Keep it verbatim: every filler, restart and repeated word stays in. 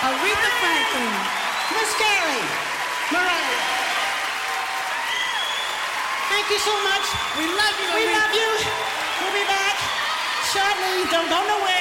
Aretha Franklin. Miss Gary. Mariah. Thank you so much. We love you, We Aretha. love you. We'll be back shortly. Don't go nowhere.